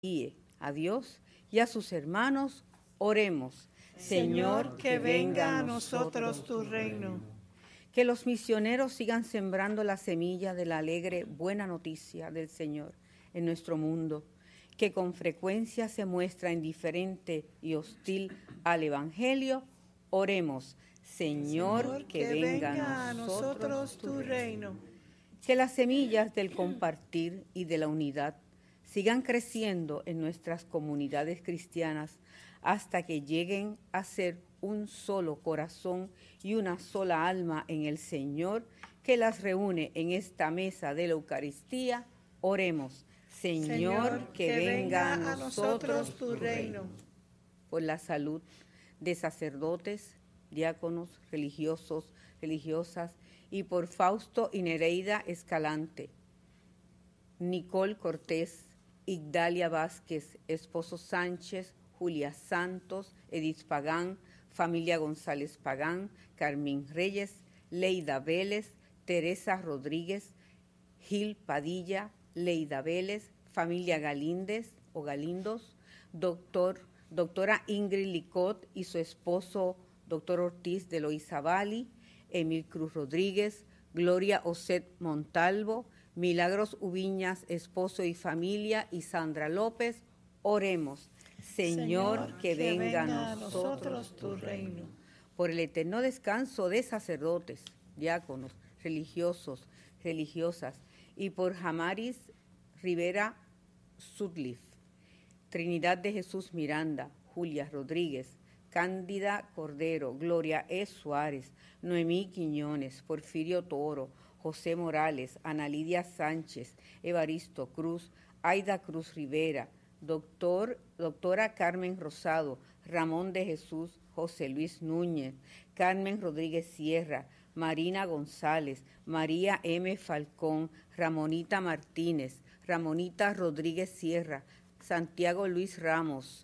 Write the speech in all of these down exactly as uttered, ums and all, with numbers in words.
Y a Dios y a sus hermanos, oremos. Señor, que venga a nosotros tu reino. Que los misioneros sigan sembrando la semilla de la alegre buena noticia del Señor en nuestro mundo, que con frecuencia se muestra indiferente y hostil al Evangelio. Oremos. Señor, Señor, que, que venga, venga a nosotros tu reino. Que las semillas del compartir y de la unidad sigan creciendo en nuestras comunidades cristianas hasta que lleguen a ser un solo corazón y una sola alma en el Señor, que las reúne en esta mesa de la Eucaristía. Oremos. Señor, Señor que, que venga, venga a nosotros tu reino. Por la salud de sacerdotes, diáconos, religiosos, religiosas, y por Fausto y Nereida Escalante, Nicole Cortés, Igdalia Vázquez, esposo Sánchez, Julia Santos, Edith Pagán, familia González Pagán, Carmín Reyes, Leida Vélez, Teresa Rodríguez, Gil Padilla, Leida Vélez, familia Galíndez o Galindos, doctor, doctora Ingrid Licot y su esposo, doctor Ortiz de Loizabali, Emil Cruz Rodríguez, Gloria Oset Montalvo, Milagros Ubiñas, esposo y familia, y Sandra López. Oremos. Señor, Señor, que, que venga a nosotros tu reino. Por el eterno descanso de sacerdotes, diáconos, religiosos, religiosas, y por Jamaris Rivera Sutliff, Trinidad de Jesús Miranda, Julia Rodríguez, Cándida Cordero, Gloria E. Suárez, Noemí Quiñones, Porfirio Toro, José Morales, Ana Lidia Sánchez, Evaristo Cruz, Aida Cruz Rivera, doctor, doctora Carmen Rosado, Ramón de Jesús, José Luis Núñez, Carmen Rodríguez Sierra, Marina González, María M. Falcón, Ramonita Martínez, Ramonita Rodríguez Sierra, Santiago Luis Ramos,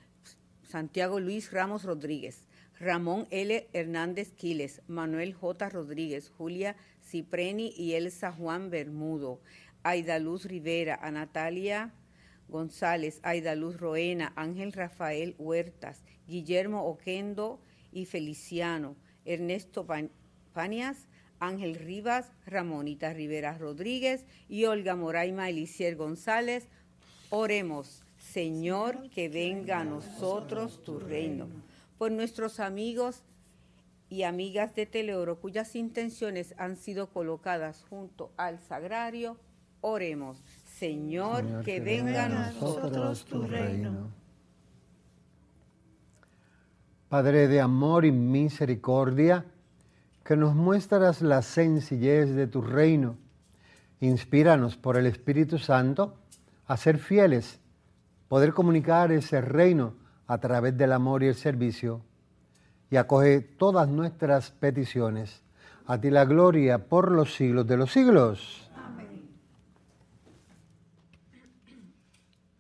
Santiago Luis Ramos Rodríguez, Ramón L. Hernández Quiles, Manuel J. Rodríguez, Julia Cipreni y Elsa Juan Bermudo, Aida Luz Rivera, a Natalia González, Aida Luz Roena, Ángel Rafael Huertas, Guillermo Oquendo y Feliciano, Ernesto Panias, Ángel Rivas, Ramonita Rivera Rodríguez y Olga Moraima Elisier González. Oremos. Señor, que venga a nosotros tu reino. Por nuestros amigos y amigas de Teleoro, cuyas intenciones han sido colocadas junto al sagrario, oremos. Señor, Señor que, que venga a nosotros tu reino. Padre de amor y misericordia, que nos muestras la sencillez de tu reino, inspíranos por el Espíritu Santo a ser fieles, poder comunicar ese reino a través del amor y el servicio, y acoge todas nuestras peticiones. A ti la gloria por los siglos de los siglos.